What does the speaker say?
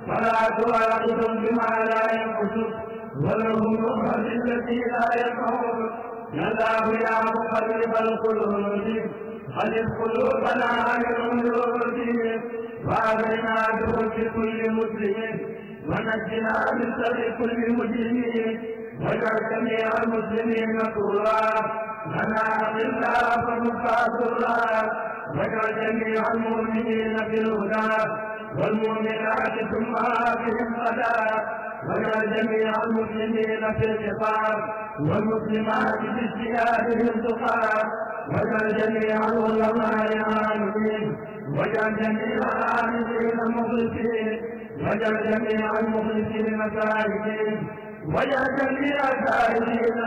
فلا تواعدهم بما لا ينقص ولهم الرحمة التي لا يقعون. الله يا مقلب القلوب خلق قلوبنا عن العيوب وأغننا بحب كل مسلم ونجنا من شر كل مجرم واجعل جميع المسلمين طورا لنا إلا فمقاتلا واجعل جميع المؤمنين بالهدى والمؤمنات ثم بهم غدا واجعل جميع المسلمين في الخطاب والمسلمات باجتهادهم تقى واجعل جميع العلماء عاملين واجعل جميع العاملين مخلصين واجعل جميع المخلصين سائلين واجعل جميع السائلين